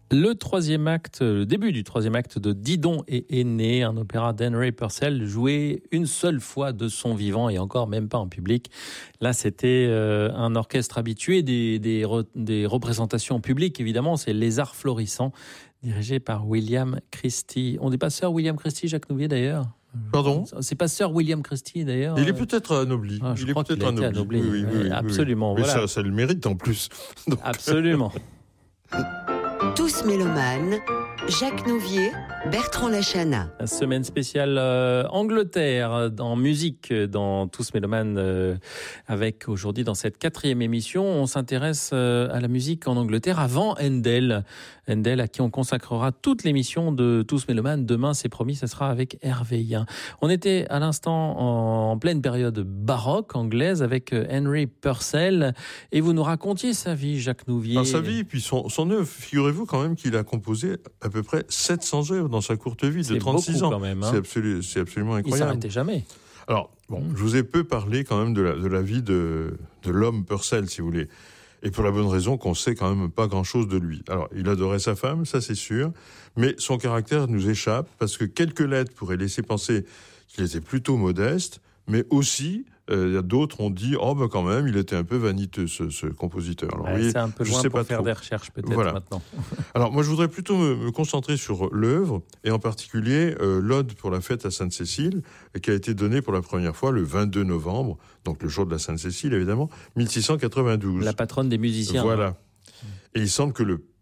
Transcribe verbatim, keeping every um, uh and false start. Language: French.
Le troisième acte, le début du troisième acte de Didon et Aîné, un opéra d'Henry Purcell joué une seule fois de son vivant et encore même pas en public. Là, c'était euh, un orchestre habitué des, des, re, des représentations publiques, évidemment. C'est Les Arts Florissants, dirigé par William Christie. On n'est pas sœur William Christie, Jacques Nouvier, d'ailleurs? Pardon? C'est pas sœur William Christie, d'ailleurs? Il est peut-être anobli. Ah, je il est crois peut-être qu'il a été anobli. anobli. Oui, oui, oui, absolument. Oui, oui. Voilà. Mais ça, ça le mérite en plus. Donc... Absolument. Tous mélomanes, Jacques Nouvier, Bertrand Lachana. Semaine spéciale euh, Angleterre en musique dans Tous mélomanes euh, avec aujourd'hui dans cette quatrième émission, on s'intéresse euh, à la musique en Angleterre avant Handel. Handel à qui on consacrera toute l'émission de Tous mélomanes. Demain, c'est promis, ce sera avec Hervé Yin. On était à l'instant en, en pleine période baroque anglaise avec Henry Purcell et vous nous racontiez sa vie, Jacques Nouvier. Alors, sa vie, puis son, son œuvre, figurez-vous quand même qu'il a composé à peu près sept cents œuvres dans sa courte vie de trente-six ans. Quand même, hein. C'est, absolu, c'est absolument incroyable. Il s'arrêtait jamais. Alors, bon, mmh. je vous ai peu parlé quand même de la, de la vie de, de l'homme Purcell, si vous voulez. Et pour la bonne raison qu'on sait quand même pas grand-chose de lui. Alors, il adorait sa femme, ça c'est sûr, mais son caractère nous échappe parce que quelques lettres pourraient laisser penser qu'il était plutôt modeste, mais aussi, euh, d'autres ont dit, oh ben quand même, il était un peu vaniteux, ce, ce compositeur. Alors, ouais, voyez, c'est un peu loin pour faire trop. Des recherches peut-être voilà. Maintenant. Alors moi je voudrais plutôt me, me concentrer sur l'œuvre, et en particulier euh, l'Ode pour la fête à Sainte-Cécile, qui a été donnée pour la première fois le vingt-deux novembre, donc le jour de la Sainte-Cécile évidemment, mille six cent quatre-vingt-douze. La patronne des musiciens. Voilà. Hein. Et il semble que le